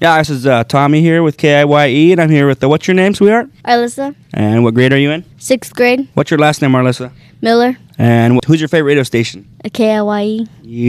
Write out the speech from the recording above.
Yeah, this is Tommy here with KIYE, and I'm here with what's your name, sweetheart? Arlissa, And what grade are you in? 6th grade. What's your last name, Arlissa? Miller, And who's your favorite radio station? a KIYE.